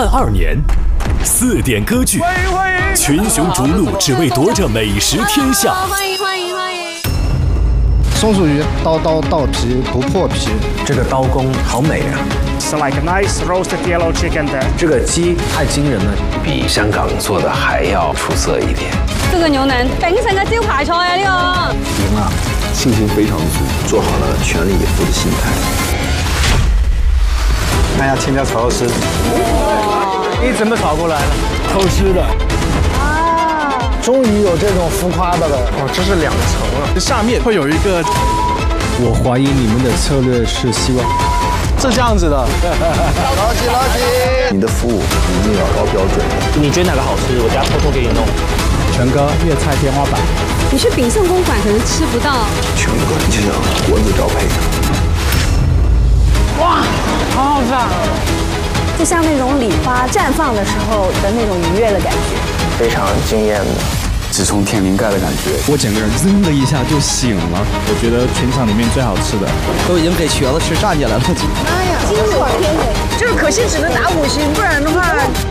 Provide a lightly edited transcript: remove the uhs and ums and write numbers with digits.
2032年，4点歌剧，群雄逐鹿，只为夺着美食天下。 欢迎！ 松鼠鱼刀皮不破皮， 这个刀工好美啊 ！It's like a nice roasted yellow chicken 的。 这个鸡太惊人了，比香港做的还要出色一点。 这个牛腩秉承嘅招牌菜啊！呢個赢了，信心非常足，做好了全力以赴的心态。 看一下添加炒肉丝， 你怎么炒过来的？ 偷师的。终于有这种浮夸的了， 这是2层了，下面会有一个。 我怀疑你们的策略是希望是这样子的。老几， 你的服务一定要高标准。 你觉得哪个好吃？我家偷偷给你弄。 全哥粤菜天花板。 你去秉圣公馆可能吃不到。 全馆就像国字招牌。 哇，好好吃啊！ 就像那种礼花绽放的时候的那种愉悦的感觉。 非常惊艳的， 直冲天灵盖的感觉，我整个人噌的一下就醒了。 我觉得全场里面最好吃的， 都已经给瘸子吃站起来了。 妈呀，金火天美，这个可惜只能打5星，不然的话。